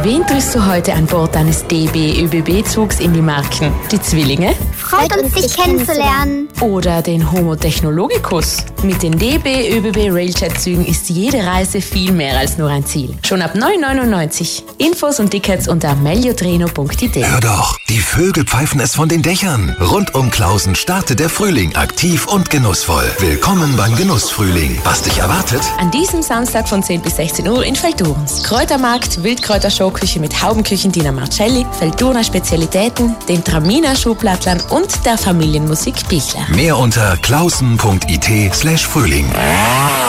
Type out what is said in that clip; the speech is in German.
Wen triffst du heute an Bord deines DB-ÖBB-Zugs in die Marken? Die Zwillinge? Freut uns, dich kennenzulernen. Oder den Homo Technologicus? Mit den DB-ÖBB Railjet-Zügen ist jede Reise viel mehr als nur ein Ziel. Schon ab 9,99 €. Infos und Tickets unter meliotreno.it. Hör doch, die Vögel pfeifen es von den Dächern. Rund um Klausen startet der Frühling aktiv und genussvoll. Willkommen beim Genussfrühling. Was dich erwartet? An diesem Samstag von 10 bis 16 Uhr in Feldurns. Kräutermarkt, Wildkräuter-Showküche mit Haubenküchen Dina Marcelli, Feldurner Spezialitäten, den Traminer Schuhplattlern und der Familienmusik Bichler. Mehr unter klausen.it/Frühling.